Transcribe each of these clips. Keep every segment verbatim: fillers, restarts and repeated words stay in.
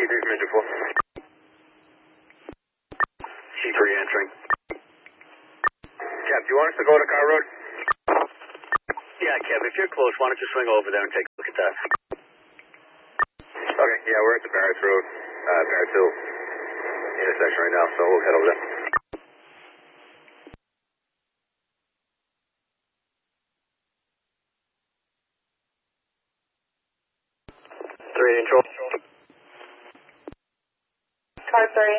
three from engine four. C three entering. Kev, do you want us to go to Car Road? Yeah, Kev, if you're close, why don't you swing over there and take a look at that? Okay, yeah, we're at the Barretts Road, uh, Barretts Hill intersection right now, so we'll head over there. Three control. Car three.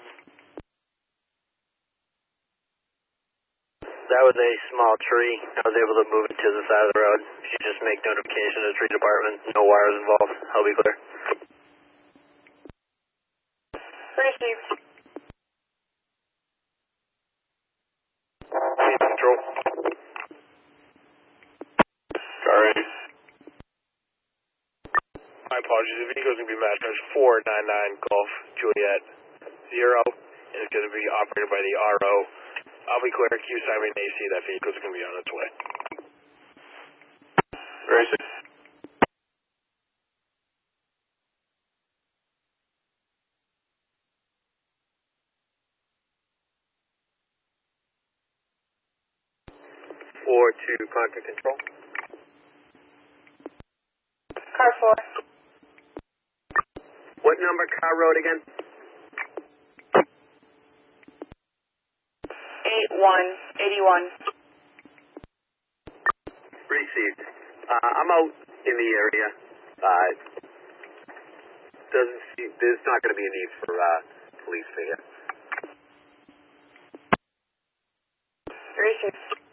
That was a small tree. I was able to move it to the side of the road. If you just make notification to the tree department, no wires involved, I'll be clear. Received. Eight control. Sorry. My apologies. The vehicle's going to be matched. There's four nine nine Golf Juliet zero, and it's going to be operated by the R O. I'll be clear. Q Simon A C. That vehicle's going to be on its way. Racing. Four to contact control. Car four. What number Car Road again? Eight one eighty one. Received. Uh, I'm out in the area. Uh, doesn't seem, there's not going to be a need for uh, police here. Received.